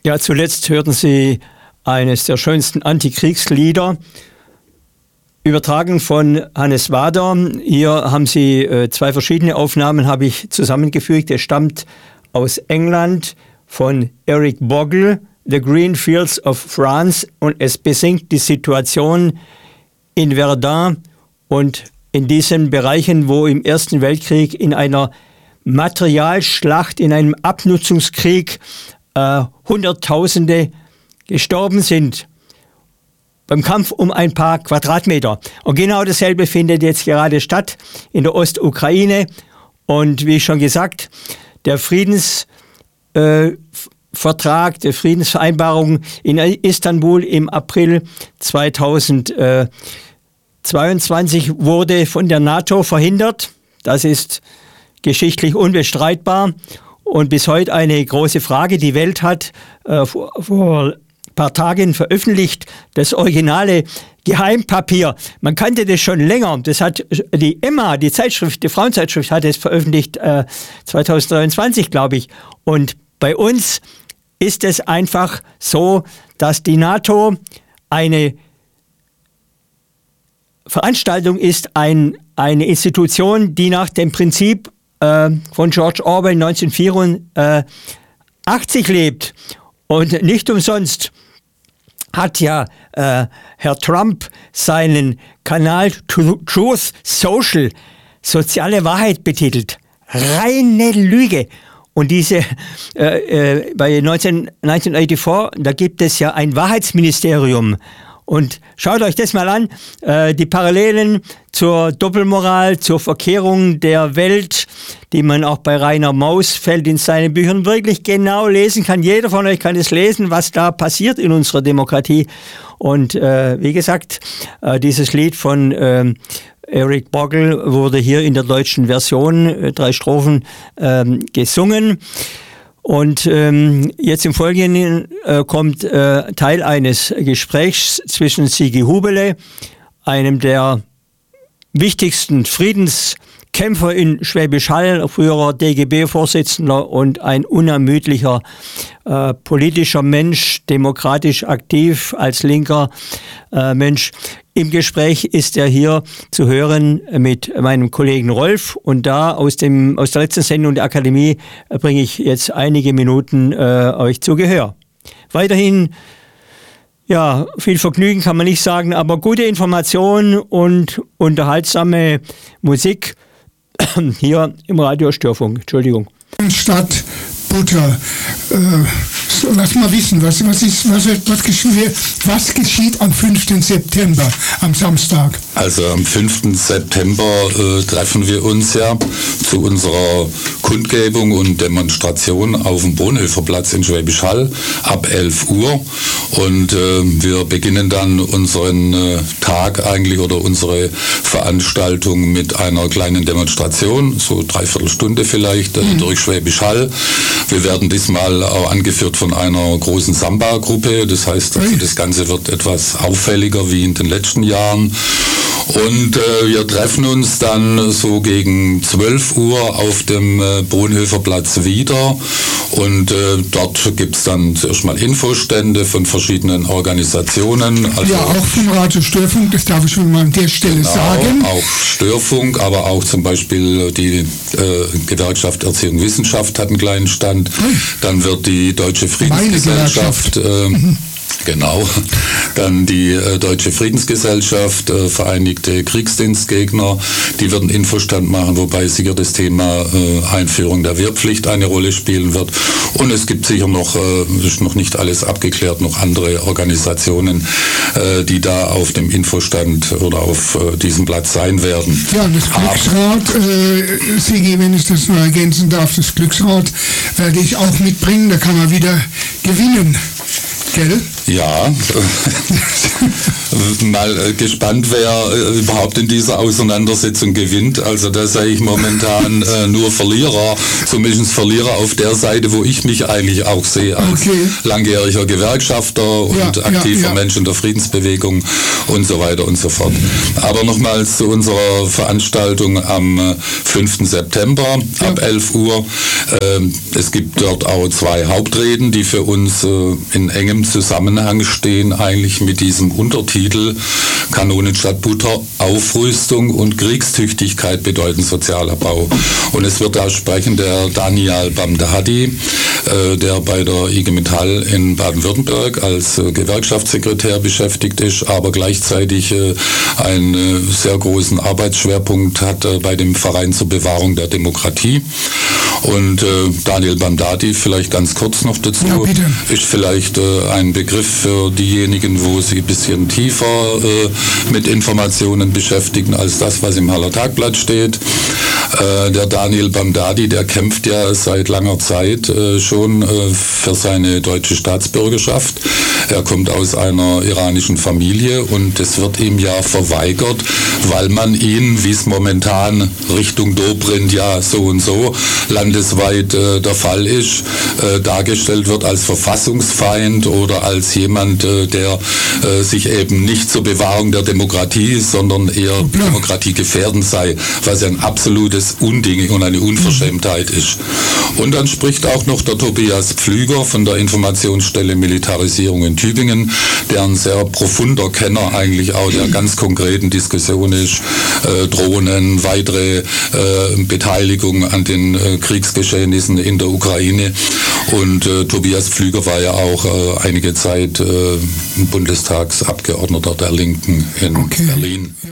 Ja, zuletzt hörten Sie eines der schönsten Antikriegslieder, übertragen von Hannes Wader. Hier haben Sie zwei verschiedene Aufnahmen, habe ich zusammengefügt. Es stammt aus England von Eric Bogle, The Green Fields of France, und es besingt die Situation in Verdun und in diesen Bereichen, wo im Ersten Weltkrieg in einer Materialschlacht, in einem Abnutzungskrieg Hunderttausende gestorben sind. Beim Kampf um ein paar Quadratmeter. Und genau dasselbe findet jetzt gerade statt in der Ostukraine. Und wie schon gesagt, der Friedensvertrag, die Friedensvereinbarung in Istanbul im April 2022 wurde von der NATO verhindert. Das ist geschichtlich unbestreitbar und bis heute eine große Frage. Die Welt hat vor paar Tagen veröffentlicht das originale Geheimpapier. Man kannte das schon länger. Das hat die Emma, die Zeitschrift, die Frauenzeitschrift, hat es veröffentlicht 2023, glaube ich. Und bei uns ist es einfach so, dass die NATO eine Veranstaltung ist, eine Institution, die nach dem Prinzip von George Orwell 1984 lebt. Und nicht umsonst hat ja Herr Trump seinen Kanal Truth Social, soziale Wahrheit, betitelt. Reine Lüge. Und diese, bei 1984, da gibt es ja ein Wahrheitsministerium. Und schaut euch das mal an, die Parallelen zur Doppelmoral, zur Verkehrung der Welt, die man auch bei Rainer Mausfeld in seinen Büchern wirklich genau lesen kann. Jeder von euch kann es lesen, was da passiert in unserer Demokratie. Und wie gesagt, dieses Lied von Eric Bogle wurde hier in der deutschen Version, 3 Strophen, gesungen. Und jetzt im Folgenden kommt Teil eines Gesprächs zwischen Sigi Hubele, einem der wichtigsten Friedenskämpfer in Schwäbisch Hall, früherer DGB-Vorsitzender und ein unermüdlicher politischer Mensch, demokratisch aktiv als linker Mensch. Im Gespräch ist er hier zu hören mit meinem Kollegen Rolf, und da aus der letzten Sendung der Akademie bringe ich jetzt einige Minuten euch zu Gehör. Weiterhin, ja, viel Vergnügen kann man nicht sagen, aber gute Information und unterhaltsame Musik hier im Radio Störfunk. Entschuldigung. Stadt Butter. Lass mal wissen, was geschieht am 5. September, am Samstag? Also am 5. September treffen wir uns ja zu unserer Kundgebung und Demonstration auf dem Bonhoefferplatz in Schwäbisch Hall ab 11 Uhr. Und wir beginnen dann unseren Tag eigentlich oder unsere Veranstaltung mit einer kleinen Demonstration, so 3/4 Stunde vielleicht, durch Schwäbisch Hall. Wir werden diesmal auch angeführt von einer großen Samba-Gruppe. Das heißt, also das Ganze wird etwas auffälliger wie in den letzten Jahren. Und wir treffen uns dann so gegen 12 Uhr auf dem Bonhoefferplatz wieder. Und dort gibt es dann zuerst mal Infostände von verschiedenen Organisationen. Also ja, auch vom Radio Störfunk, das darf ich schon mal an der Stelle sagen. Auch Störfunk, aber auch zum Beispiel die Gewerkschaft Erziehung und Wissenschaft hat einen kleinen Stand. Dann wird die Deutsche Friedensgesellschaft... Genau, dann die Deutsche Friedensgesellschaft, Vereinigte Kriegsdienstgegner, die werden Infostand machen, wobei sicher das Thema Einführung der Wehrpflicht eine Rolle spielen wird. Und es gibt sicher noch, ist noch nicht alles abgeklärt, noch andere Organisationen, die da auf dem Infostand oder auf diesem Platz sein werden. Ja, und das Glücksrad, Sigi, wenn ich das nur ergänzen darf, das Glücksrad werde ich auch mitbringen, da kann man wieder gewinnen. Gell? Ja, mal gespannt, wer überhaupt in dieser Auseinandersetzung gewinnt. Also da sehe ich momentan nur Verlierer, zumindest Verlierer auf der Seite, wo ich mich eigentlich auch sehe als langjähriger Gewerkschafter und aktiver Mensch in der Friedensbewegung und so weiter und so fort. Aber nochmals zu unserer Veranstaltung am 5. September ab 11 Uhr. Es gibt dort auch 2 Hauptreden, die für uns in engem Zusammenhang stehen, eigentlich mit diesem Untertitel Kanonen statt Butter, Aufrüstung und Kriegstüchtigkeit bedeuten Sozialabbau. Und es wird da sprechen der Daniel Bamdadi, der bei der IG Metall in Baden-Württemberg als Gewerkschaftssekretär beschäftigt ist, aber gleichzeitig einen sehr großen Arbeitsschwerpunkt hat bei dem Verein zur Bewahrung der Demokratie. Und Daniel Bamdadi, vielleicht ganz kurz noch dazu, ist vielleicht ein Begriff für diejenigen, wo sie ein bisschen tiefer mit Informationen beschäftigen als das, was im Haller Tagblatt steht. Der Daniel Bamdadi, der kämpft ja seit langer Zeit schon für seine deutsche Staatsbürgerschaft. Er kommt aus einer iranischen Familie und es wird ihm ja verweigert, weil man ihn, wie es momentan Richtung Dobrindt ja so und so landesweit der Fall ist, dargestellt wird als Verfassungsfeind oder als jemand, der sich eben nicht zur Bewahrung der Demokratie, sondern eher demokratiegefährdend sei, was ja ein absolutes Unding und eine Unverschämtheit ist. Und dann spricht auch noch der Tobias Pflüger von der Informationsstelle Militarisierung in Tübingen, der ein sehr profunder Kenner eigentlich auch der ganz konkreten Diskussion ist, Drohnen, weitere Beteiligung an den Kriegsgeschehnissen in der Ukraine. Und Tobias Pflüger war ja auch einige Zeit Bundestagsabgeordneter der Linken in Berlin.